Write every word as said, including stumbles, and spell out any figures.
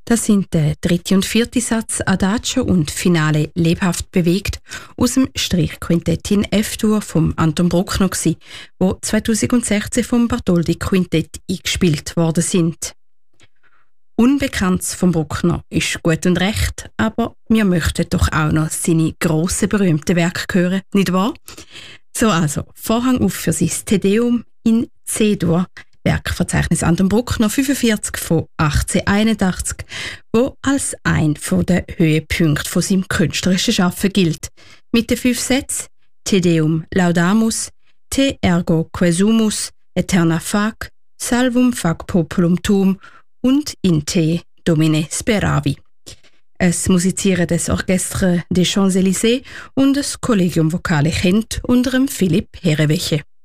Das sind der dritte und vierte Satz Adagio und Finale lebhaft bewegt aus dem Streichquintett in F-Dur vom Anton Bruckner gsi, wo zweitausendsechzehn vom Bartholdy Quintett eingespielt worden sind. Unbekannt vom Bruckner ist gut und recht, aber wir möchten doch auch noch seine grossen, berühmten Werke hören, nicht wahr? So also, Vorhang auf für sein Te Deum in C-Dur, Werkverzeichnis Anton Bruckner fünfundvierzig von achtzehnhunderteinundachtzig, wo als ein der Höhepunkte von seinem künstlerischen Schaffen gilt. Mit den fünf Sätzen Te Deum Laudamus, Te Ergo Quesumus, Aeterna Fac, Salvum Fac Populum Tuum und In Te Domine Speravi. Es musizieren das Orchestre des Champs-Élysées und das Collegium Vocale Chent unter dem Philipp Hereweche.